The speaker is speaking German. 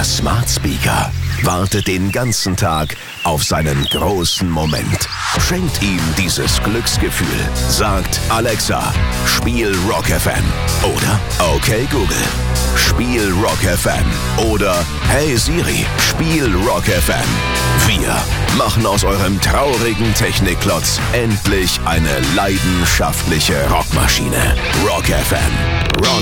Der Smart Speaker wartet den ganzen Tag auf seinen großen Moment. Schenkt ihm dieses Glücksgefühl. Sagt Alexa, spiel Rock FM. Oder okay Google, spiel Rock FM. Oder hey Siri, spiel Rock FM. Wir machen aus eurem traurigen Technikklotz endlich eine leidenschaftliche Rockmaschine. Rock FM. Rock